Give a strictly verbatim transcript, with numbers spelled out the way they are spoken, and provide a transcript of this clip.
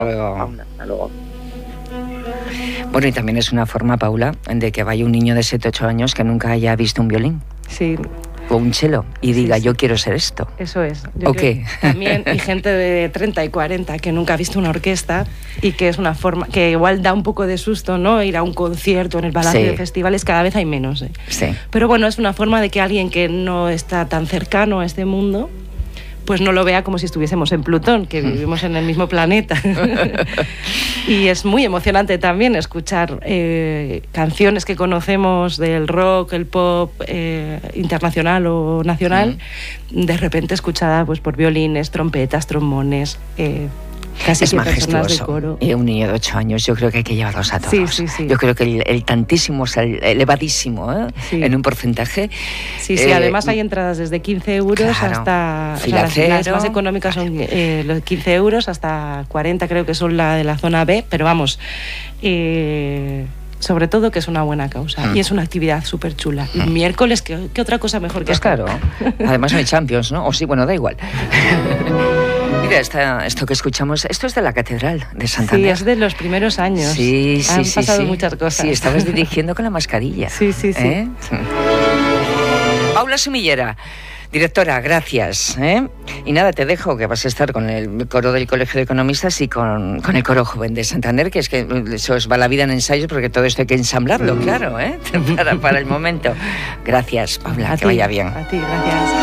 Luego. Hasta luego. Bueno, y también es una forma, Paula, de que vaya un niño de siete ocho años que nunca haya visto un violín. Sí. O un cello y diga, sí, sí. yo quiero ser esto. Eso es. Yo ¿O qué? También, y gente de treinta y cuarenta que nunca ha visto una orquesta y que es una forma, que igual da un poco de susto, ¿no? Ir a un concierto en el Palacio Sí. de Festivales, cada vez hay menos, ¿eh? Sí. Pero bueno, es una forma de que alguien que no está tan cercano a este mundo, pues no lo vea como si estuviésemos en Plutón, que vivimos en el mismo planeta. Y es muy emocionante también escuchar eh, canciones que conocemos del rock, el pop eh, internacional o nacional, mm. de repente escuchada pues, por violines, trompetas, trombones, eh, casi es majestuoso. De coro. Y un niño de ocho años, yo creo que hay que llevarlos a todos. Sí, sí, sí. Yo creo que el, el tantísimo, o sea, el elevadísimo, ¿eh? Sí. En un porcentaje. Sí, sí, eh, además hay entradas desde quince euros claro, hasta... Filacero. O sea, las, las más económicas son eh, los quince euros, hasta cuarenta creo que son la de la zona B, pero vamos... Eh, sobre todo que es una buena causa mm. y es una actividad súper chula. Mm. Miércoles, ¿qué, ¿qué otra cosa mejor que pues esto? Claro, además no hay Champions, ¿no? O sí, bueno, da igual. Mira, esta, esto que escuchamos, esto es de la Catedral de Santander. Sí, es de los primeros años. Sí, sí, Han sí. pasado sí. muchas cosas. Sí, estabas dirigiendo con la mascarilla. Sí, sí, sí. ¿Eh? Paula Sumillera. Directora, gracias. ¿eh? Y nada, te dejo que vas a estar con el coro del Colegio de Economistas y con, con el coro joven de Santander, que es que se os va la vida en ensayos porque todo esto hay que ensamblarlo, claro, ¿eh? para, para el momento. Gracias, Paula, a que ti, vaya bien. A ti, gracias.